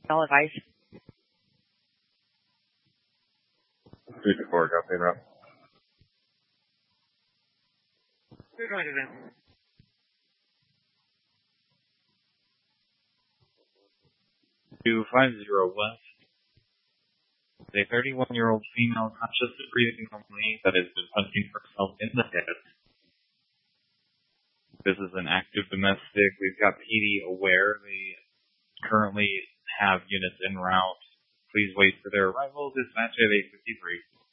Solid ice. 2-4, copy and route. We're going to them. 250 west. A 31-year-old female conscious and breathing normally that has been punching herself in the head. This is an active domestic. We've got PD aware. They currently have units en route. Please wait for their arrival. Dispatch at 853.